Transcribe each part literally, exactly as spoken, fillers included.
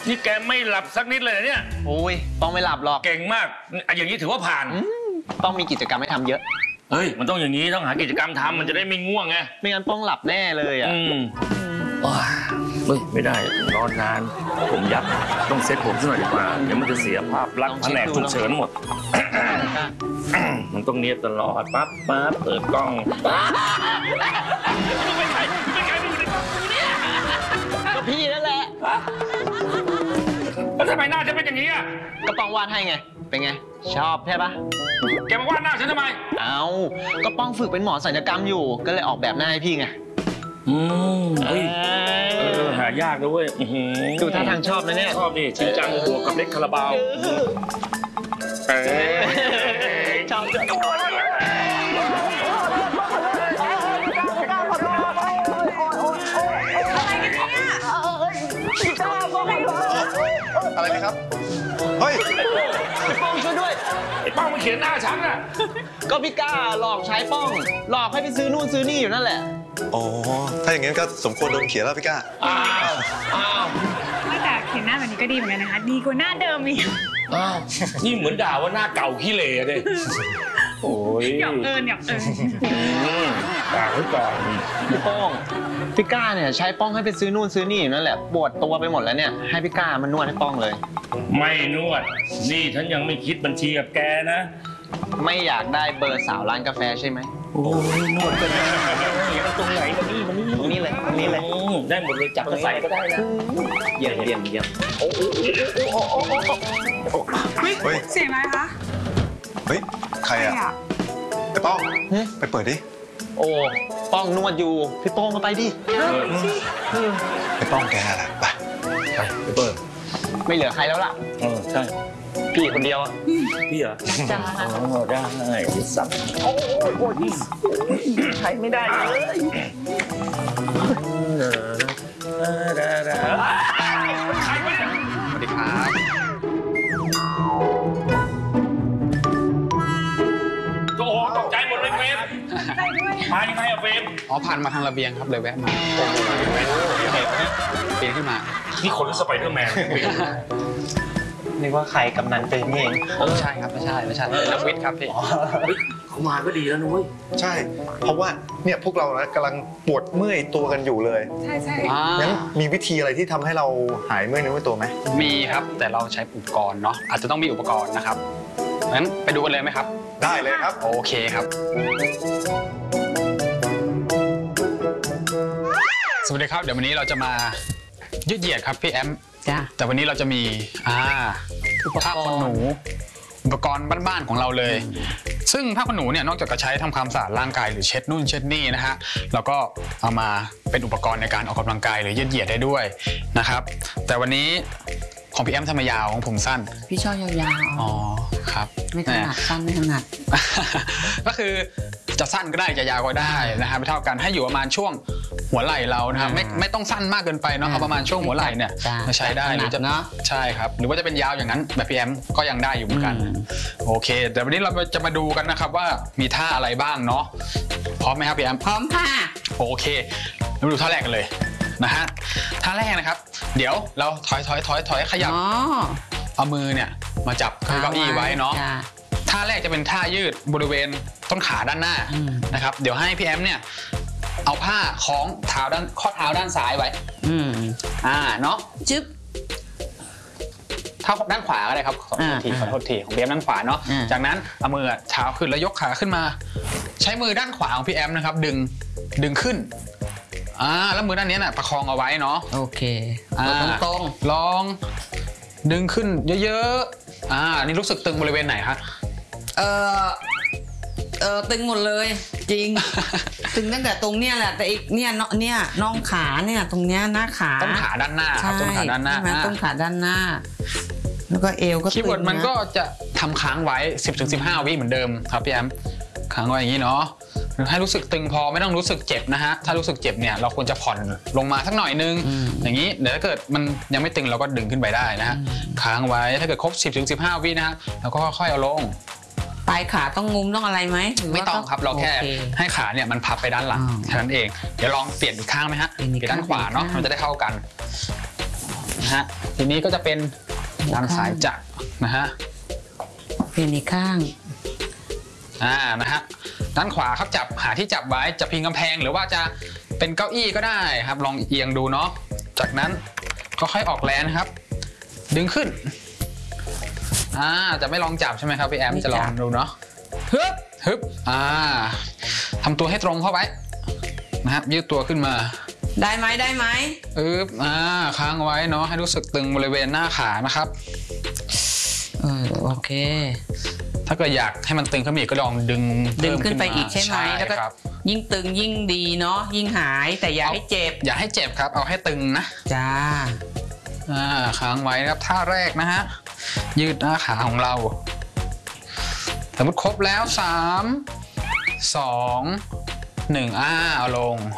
นี่แกไม่หลับสักนิดเลยเนี่ยโอ้ยต้องไม่หลับหรอกเก่งมากอย่างนี้ถือว่าผ่านต้องมีกิจกรรมให้ทำเยอะเฮ้ยมันต้องอย่างนี้ต้องหากิจกรรมทำมันจะได้ไม่ง่วงไงไม่งั้นป้องหลับแน่เลยอ่ะเฮ้ยไม่ได้รอนานผมยับต้องเซ็ตผมซะหน่อยดีกว่าเดี๋ยวมันจะเสียภาพลักษณ์แผนกฉุกเฉินหมดมันต้องเนียบตลอดปั๊บปั๊บเปิดกล้องไม่ใช่ไม่ใช่ไม่อยู่ในกล้องเนี่ยก็พี่นั่นแหละแล้วทำไมหน้าจะเป็นอย่างนี้อ่ะก็ป้องวาดให้ไงเป็นไงชอบใช่ปะแกมาวาดหน้าฉันทำไมเอ้าก็ป้องฝึกเป็นหมอศัลยกรรมอยู่ก็เลยออกแบบหน้าให้พี่ไงอืมเฮ้ยเออหายากนะเว้ยดูท่าทางชอบนะเนี่ยชอบนี่จริงจังบวกกับเล็กคาราบาวเออชอบจังอะไรนะครับเฮ้ยไอ้ป้องช่วยด้วยไอ้ป้องมันเขียนหน้าฉันน่ะก็พี่ก้าหลอกใช้ป้องหลอกให้ไปซื้อนู่นซื้อนี่อยู่นั่นแหละอ๋อถ้าอย่างงั้นก็สมควรโดนเขียนแล้วพี่ก้าอ้าวอ้าวแต่เขียนหน้าแบบนี้ก็ดีเหมือนกันนะคะดีกว่าหน้าเดิมอีกอ้าวนี่เหมือนด่าว่าหน้าเก่าขี้เหร่เลยโอ้ยหยอกเอิญหยอกเอิญด่าไว้ก่อนพี่ป้องพี่ก้าเนี่ยใช้ป้องให้ไปซื้อนู่นซื้อนี่อยู่นั่นแหละปวดตัวไปหมดแล้วเนี่ยให้พี่ก้ามานวดให้ป้องเลยไม่นวดนี่ฉันยังไม่คิดบัญชีกับแกนะไม่อยากได้เบอร์สาวร้านกาแฟใช่ไหมโอ้ยนวดกันตรงไหนมานี่มานี่ตรงนี้เลยตรงนี้เลยได้หมดเลยจับกระใสก็ได้นะเยี่ยมเยี่ยมเยี่ยมโอ้โหโอ้โหโอ้โหโอ้โหเฮ้ยเสียงอะไรคะเฮ้ยใครอ่ะไอ้ป้องไปเปิดดิโอ้ป้องนวดอยู่พี่ป้องมาไปดิไอ้ป้องแกอะไรไปไปไปเปิดไม่เหลือใครแล้วล่ะเออใช่พี่คนเดียวอ่ะพี่เหรอจ้าอ๋อได้สับโอ้ยโอ้ยใช้ไม่ได้เลยใครวะเนี่ยสวัสดีครับโอ้โหตกใจหมดเลยเฟรมมายังไงอะเฟรมอ๋อผ่านมาทางระเบียงครับเลยแวะมาเปลี่ยนขึ้นมานี่คนหรือสไปเดอร์แมนนึกว่าใครกำนันเป็นเองไม่ใช่ครับไม่ใช่ไม่ใช่นักวิทย์ครับพี่เขามาก็ดีแล้วนุ้ยใช่เพราะว่าเนี่ยพวกเรากำลังปวดเมื่อยตัวกันอยู่เลยใช่ใช่งั้นมีวิธีอะไรที่ทำให้เราหายเมื่อยเนื้อเมื่อยตัวไหมมีครับแต่เราใช้อุปกรณ์เนาะอาจจะต้องมีอุปกรณ์นะครับงั้นไปดูกันเลยไหมครับได้เลยครับโอเคครับสวัสดีครับเดี๋ยววันนี้เราจะมายืดเหยียดครับพี่แอมแต่วันนี้เราจะมีอ่าผ้าขนหนูอุปกรณ์บ้านๆของเราเลยซึ่งผ้าขนหนูเนี่ยนอกจากจะใช้ทำความสะอาดร่างกายหรือเช็ดนู่นเช็ดนี่นะฮะเราก็เอามาเป็นอุปกรณ์ในการออกกำลังกายหรือยืดเหยียดได้ด้วยนะครับแต่วันนี้ของพี่แอมทำไมยาวของผมสั้นพี่ชอบยาวๆอ๋อครับไม่ถนัดสั้นไม่ถนัดก็คือจะสั้นก็ได้จะยาวก็ได้นะครับไม่เท่ากันให้อยู่ประมาณช่วงหัวไหล่เรานะครับไม่ไม่ต้องสั้นมากเกินไปเนาะเอาประมาณช่วงหัวไหล่เนี่ยมาใช้ได้หรือจะใช่ครับหรือว่าจะเป็นยาวอย่างนั้นแบบพี่แอมก็ยังได้อยู่เหมือนกันโอเคแต่วันนี้เราจะมาดูกันนะครับว่ามีท่าอะไรบ้างเนาะพร้อมไหมครับพี่แอมพร้อมค่ะโอเคเรามาดูท่าแรกกันเลยนะฮะท่าแรกนะครับเดี๋ยวเราถอยถอยถอยถอยขยับเอามือเนี่ยมาจับเก้าอี้ไว้เนาะท่าแรกจะเป็นท่ายืดบริเวณต้นขาด้านหน้านะครับเดี๋ยวให้พี่แอมเนี่ยเอาผ้าคล้องเท้าด้านข้อเท้าด้านซ้ายไว้อืมอ่าเนาะจึ๊บเท้าด้านขวาก็ได้ครับขอโทษทีขอโทษทีของพี่แอมด้านขวาเนาะจากนั้นเอามือเท้าขึ้นแล้วยกขาขึ้นมาใช้มือด้านขวาของพี่แอมนะครับดึงดึงขึ้นอ่าแล้วมือด้านนี้น่ะประคองเอาไว้เนาะโอเคอ่าตรงๆลองดึงขึ้นเยอะๆอ่านี่รู้สึกตึงบริเวณไหนครับเออเออตึงหมดเลยจริงตึงตั้งแต่ตรงเนี้ยแหละแต่อีกเนี่ยเนี่ยน่องขาเนี่ยตรงเนี้ยหน้าขาต้นขาด้านหน้าครับต้นขาด้านหน้าต้นขาด้านหน้าแล้วก็เอวก็คีย์เวิร์ดมันก็จะทำค้างไว้ สิบถึงสิบห้า วิเหมือนเดิมครับพี่แอมค้างไว้อย่างนี้เนาะให้รู้สึกตึงพอไม่ต้องรู้สึกเจ็บนะฮะถ้ารู้สึกเจ็บเนี่ยเราควรจะผ่อนลงมาสักหน่อยนึงอย่างนี้เดี๋ยวถ้าเกิดมันยังไม่ตึงเราก็ดึงขึ้นไปได้นะฮะค้างไว้ถ้าเกิดครบ สิบถึงสิบห้า วินะฮะเราก็ค่อยๆเอาลงปลายขาต้องงุ้มต้องอะไรไหมไม่ต้องครับเราแค่ให้ขาเนี่ยมันพับไปด้านหลังแค่นั้นเองเดี๋ยวลองเปลี่ยนอีกข้างไหมฮะเปลี่ยนด้านขวาเนาะมันจะได้เข้ากันนะฮะทีนี้ก็จะเป็นด้านซ้ายจับนะฮะเปลี่ยนอีกข้างอ่านะฮะด้านขวาครับจับหาที่จับไว้จะพิงกำแพงหรือว่าจะเป็นเก้าอี้ก็ได้ครับลองเอียงดูเนาะจากนั้นก็ค่อยออกแรงนะครับ ดึงขึ้นอ่าจะไม่ลองจับใช่ไหมครับพี่แอมจะลองดูเนาะฮึบฮึบอ่าทำตัวให้ตรงเข้าไว้นะครับยืดตัวขึ้นมาได้ไหมได้ไหมอึ๊บอ่าค้างไว้เนาะให้รู้สึกตึงบริเวณหน้าขานะครับเออโอเคถ้าเกิดอยากให้มันตึงขึ้นอีกก็ลองดึงดึงขึ้นไปอีกใช่ไหมแล้วก็ยิ่งตึงยิ่งดีเนาะยิ่งหายแต่อย่าให้เจ็บอย่าให้เจ็บครับเอาให้ตึงนะจ้าอ่าค้างไว้นะครับท่าแรกนะฮะยืดหน้าขาของเราสมมติครบแล้วสามสองหนึ่งอ่าเอาลง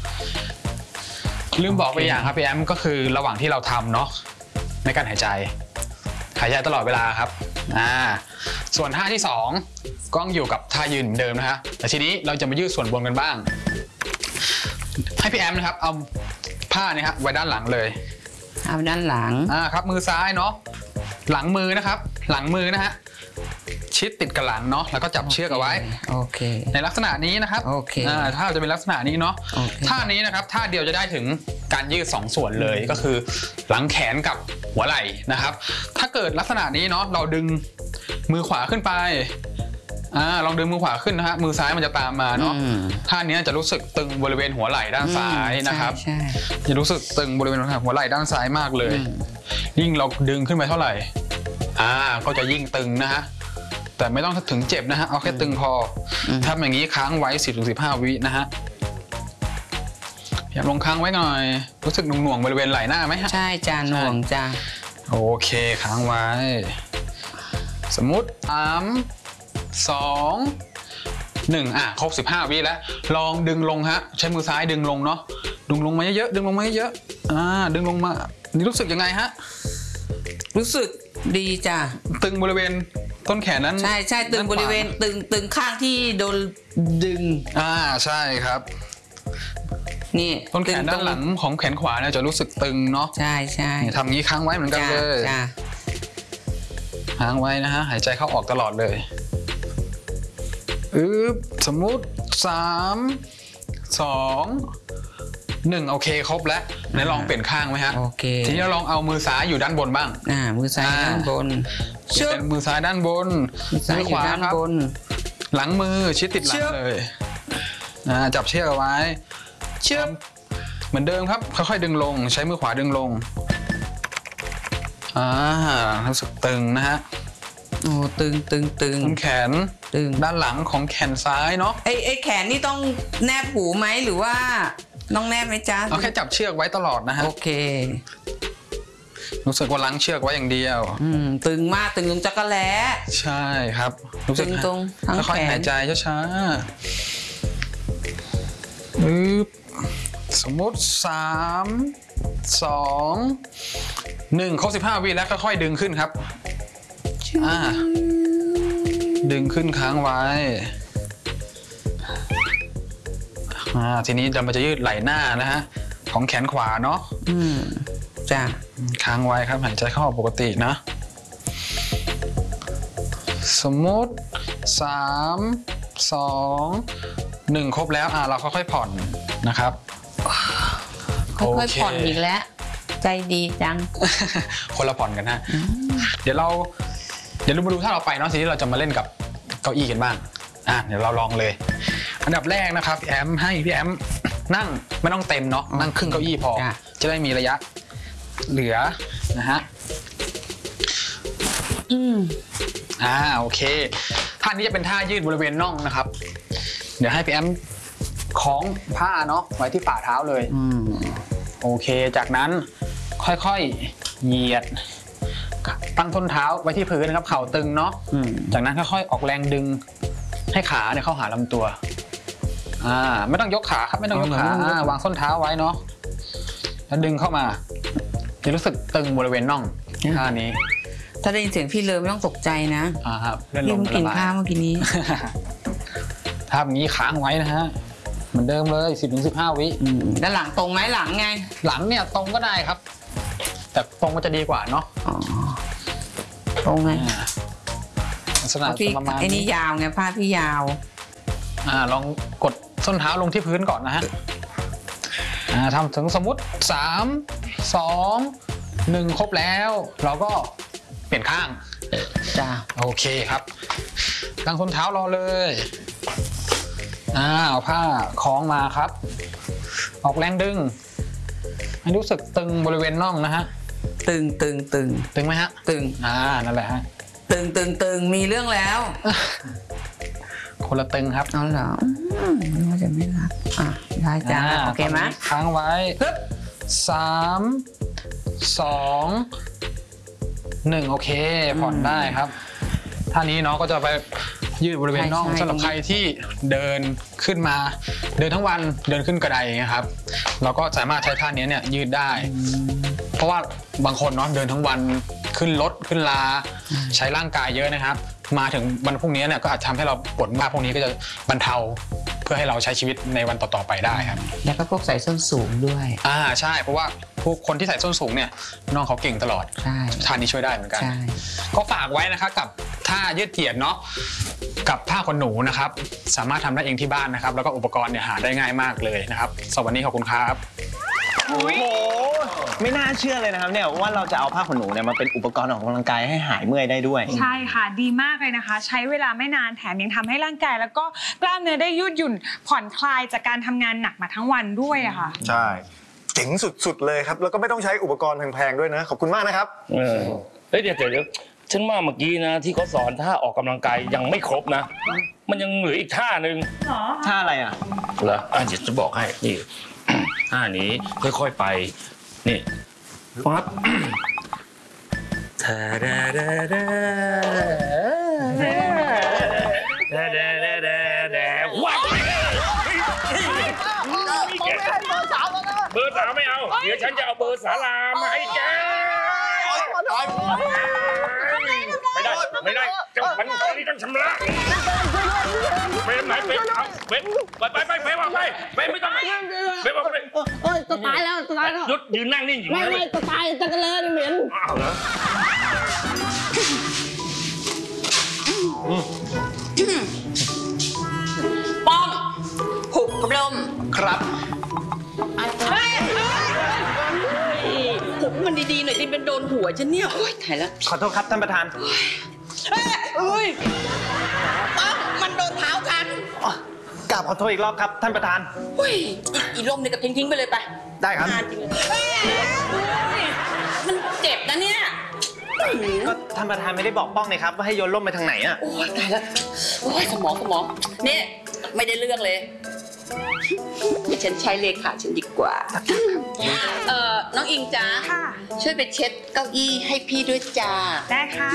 ลืมบอกไปอย่างครับพี่แอมก็คือระหว่างที่เราทำเนาะในการหายใจหายใจตลอดเวลาครับอ่าส่วนท่าที่สองก็อยู่กับท่ายืนเหมือนเดิมนะฮะแต่ทีนี้เราจะมายืดส่วนบนกันบ้างให้พี่แอมนะครับเอาผ้าเนี่ยครับไว้ด้านหลังเลยเอาด้านหลังอ่าครับมือซ้ายเนาะหลังมือนะครับหลังมือนะฮะชิดติดกับหลังเนาะแล้วก็จับเชือกเอาไว้โอเคในลักษณะนี้นะครับโอเคอ่าถ้าจะเป็นลักษณะนี้เนาะท่านี้นะครับท่าเดียวจะได้ถึงการยืดสองส่วนเลยก็คือหลังแขนกับหัวไหล่นะครับถ้าเกิดลักษณะนี้เนาะเราดึงมือขวาขึ้นไปอ่าลองดึงมือขวาขึ้นนะฮะมือซ้ายมันจะตามมาเนาะท่านี้จะรู้สึกตึงบริเวณหัวไหล่ด้านซ้ายนะครับจะรู้สึกตึงบริเวณหัวไหล่ด้านซ้ายมากเลยยิ่งเราดึงขึ้นไปเท่าไหร่อ่าก็จะยิ่งตึงนะฮะแต่ไม่ต้องถึงเจ็บนะฮะเอาแค่ตึงพอทำอย่างนี้ค้างไว้ สิบถึงสิบห้า วินะฮะอย่าลงค้างไว้หน่อยรู้สึกหน่วงๆบริเวณไหล่หน้าไหมฮะใช่จ้าหน่วงจ้าโอเคค้างไว้สมมุติสามสองหนึ่งอ่ะครบสิบห้าวิแล้วลองดึงลงฮะใช้มือซ้ายดึงลงเนาะดึงลงมาเยอะๆดึงลงมาเยอะๆอ่าดึงลงมานี่รู้สึกยังไงฮะรู้สึกดีจ้ะตึงบริเวณต้นแขนนั้นใช่ใช่ตึงบริเวณตึงตึงข้างที่โดนดึงอ่าใช่ครับนี่ต้นแขนด้านหลังของแขนขวาเนี่ยจะรู้สึกตึงเนาะใช่ใช่ทำงี้ค้างไว้เหมือนกันเลยค้างไว้นะฮะหายใจเข้าออกตลอดเลยอึ๊บสมมุติสามสองหนึ่งโอเคครบแล้วไหนลองเปลี่ยนข้างไหมฮะโอเคทีนี้เราลองเอามือซ้ายอยู่ด้านบนบ้างอ่ามือซ้ายด้านบนเป็นมือซ้ายด้านบนมือขวาด้านบนหลังมือชิดติดหลังเลยอ่าจับเชือกเอาไว้เชือกเหมือนเดิมครับค่อยๆดึงลงใช้มือขวาดึงลงอ่ารู้สึกตึงนะฮะโอ้ตึงตึงตึงแขนตึงด้านหลังของแขนซ้ายเนาะไอ้ไอ้แขนนี่ต้องแนบหูไหมหรือว่าน้องแนบไหมจ๊ะเอาแค่จับเชือกไว้ตลอดนะฮะโอเครู้สึกว่าล้างเชือกไว้อย่างเดียวอืมตึงมากตึงตรงจักรแล้ใช่ครับรู้สึกตรงทั้งแขนค่อยหายใจช้าๆปึ๊บสมมติสามสองหนึ่งครบสิบห้าวิแล้วค่อยๆดึงขึ้นครับอ่าดึงขึ้นค้างไว้อ่าทีนี้เราจะยืดไหล่หน้านะฮะของแขนขวาเนาะอืมจ้ะค้างไว้ครับหายใจเข้าออกปกตินะสมมติสามสองหนึ่งครบแล้วอ่าเราค่อยๆผ่อนนะครับค่อยๆผ่อนอีกแล้วใจดีจังคนละผ่อนกันฮะเดี๋ยวเราเดี๋ยวเรามาดูถ้าเราไปเนาะทีนี้เราจะมาเล่นกับเก้าอี้กันบ้างอ่ะเดี๋ยวเราลองเลยอันดับแรกนะครับพี่แอมให้พี่แอมนั่งไม่ต้องเต็มเนาะนั่งครึ่งเก้าอี้พอจะได้มีระยะเหลือนะฮะอืมอ่าโอเคท่านี้จะเป็นท่ายืดบริเวณน่องนะครับเดี๋ยวให้พี่แอมคล้องผ้าเนาะไว้ที่ฝ่าเท้าเลยอืมโอเคจากนั้นค่อยๆเหยียดตั้งส้นเท้าไว้ที่พื้นนะครับเข่าตึงเนาะจากนั้นค่อยๆออกแรงดึงให้ขาเนี่ยเข้าหาลำตัวอ่าไม่ต้องยกขาครับไม่ต้องยกขาวางส้นเท้าไว้เนาะแล้วดึงเข้ามาจะรู้สึกตึงบริเวณน่องท่านี้ถ้าได้ยินเสียงพี่เลยไม่ต้องตกใจนะอ่าครับเรื่องกินข้าวเมื่อกี้นี้ถ้าแบบนี้ค้างไว้นะฮะเหมือนเดิมเลย สิบถึงสิบห้า วิด้านหลังตรงไหมหลังไงหลังเนี่ยตรงก็ได้ครับแต่ตรงก็จะดีกว่าเนาะอ๋อตรงไงอ่าลักษณะพี่ประมาณไอ้นี่นี้ยาวไงผ้าพี่ยาวอ่าลองกดส้นเท้าลงที่พื้นก่อนนะฮะอ่าทำถึงสมมุติสามสองหนึ่งครบแล้วเราก็เปลี่ยนข้างจ้าโอเคครับตั้งส้นเท้ารอเลยอ่าเอาผ้าคล้องมาครับ ออกแรงดึงให้รู้สึกตึงบริเวณน่องนะฮะตึงตึงตึงตึงไหมฮะตึงอ่านั่นแหละฮะตึงตึงตึงมีเรื่องแล้วคนละตึงครับเอาเหรออืมนึกว่าจะไม่รักอ่ะได้จ้าอ่าโอเคไหมค้างไว้ปึ๊บสามสองหนึ่งโอเคผ่อนได้ครับท่านี้เนาะก็จะไปยืดบริเวณน่องสำหรับใครที่เดินขึ้นมาเดินทั้งวันเดินขึ้นกระไดอย่างเงี้ยครับเราก็สามารถใช้ท่านี้เนี่ยยืดได้ เพราะว่าบางคนเนาะเดินทั้งวันขึ้นรถขึ้นลาใช้ร่างกายเยอะนะครับ มาถึงวันพรุ่งนี้เนี่ยก็อาจทำให้เราปวดมากพวกนี้ก็จะบรรเทาเพื่อให้เราใช้ชีวิตในวันต่อๆไปได้ครับแล้วก็พวกใส่ส้นสูงด้วยอ่าใช่เพราะว่าพวกคนที่ใส่ส้นสูงเนี่ยน้องเขาเก่งตลอดใช่ท่านี้ช่วยได้เหมือนกันใช่ก็ฝากไว้นะครับกับท่ายืดเหยียดเนาะกับผ้าขนหนูนะครับสามารถทำได้เองที่บ้านนะครับแล้วก็อุปกรณ์เนี่ยหาได้ง่ายมากเลยนะครับสวัสดีขอบคุณครับโอ้โหไม่น่าเชื่อเลยนะครับเนี่ยว่าเราจะเอาผ้าขนหนูเนี่ยมาเป็นอุปกรณ์ออกกำลังกายให้หายเมื่อยได้ด้วยใช่ค่ะดีมากเลยนะคะ ใช้เวลาไม่นานแถมยังทำให้ร่างกาย แล้วก็กล้ามเนื้อได้ยืดหยุ่นผ่อนคลายจากการทำงานหนักมาทั้งวันด้วยอะค่ะใช่เจ๋งสุดๆเลยครับแล้วก็ไม่ต้องใช้อุปกรณ์แพงๆด้วยนะขอบคุณมากนะครับเออเฮ้ยเดี๋ยวเดี๋ยวเดี๋ยวฉันว่าเมื่อกี้นะที่เขาสอนท่าออกกำลังกายยังไม่ครบนะ มันยังเหลืออีกท่าหนึ่งท่าอะไรอ่ะเหรออ่ะเดี๋ยวจะบอกให้นี่ ท่านี้ค่อยๆไปนี่ปั๊บทาดาดาดาดาดาดาดาดาว้าวเบอร์สามไม่เอาเดี๋ยวฉันจะเอาเบอร์สารามาให้แกไม่ได้ไม่ได้เจ้าพันคนนี้ต้องชำระเฟรมไหนเฟรมเอาเฟรมไปไปไปเฟรมออกไปเฟรมไม่ต้องเฟรมออกไปเอ้ยจะตายแล้วจะตายแล้วหยุดยืนนั่งนิ่งอยู่ไม่นั่นเลไม่ยจะตายจะกระเลินเหม็นอ้าวเหรอป้องหุบกระลมครับหุบมันดีๆหน่อยที่เป็นโดนหัวฉันเนี่ยโอ๊ยถ่ายแล้วขอโทษครับท่านประธานเอ้ยป้องมันโดนเท้าฉันอ๋อกราบขอโทษอีกรอบครับท่านประธานเฮ้ยอีอีลมเนี่ยก็ทิ้งทิ้งๆไปเลยไปได้ครับนานจริงเลยเฮ้ยมันเจ็บนะเนี่ยก็ท่านประธานไม่ได้บอกป้องเลยครับว่าให้โยนล่มไปทางไหนอ่ะโอ้ยตายแล้วโอ้ยสมองสมองนี่ไม่ได้เรื่องเลยฉันใช้เลขาฉันดีกว่าเอ่อน้องอิงจ้าค่ะช่วยไปเช็ดเก้าอี้ให้พี่ด้วยจ้าได้ค่ะ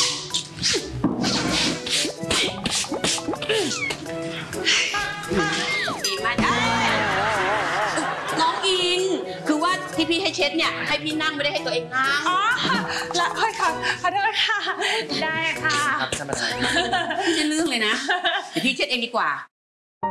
ดีมากจ้าน้องอิงคือว่าที่พี่ให้เช็ดเนี่ยให้พี่นั่งไม่ได้ให้ตัวเองนั่งอ๋อละค่อยค่ะขอโทษค่ะ ได้ค่ะครับท่านประธานไม่ได้เรื่องเลยนะเดี๋ยวพี่เช็ดเองดีกว่า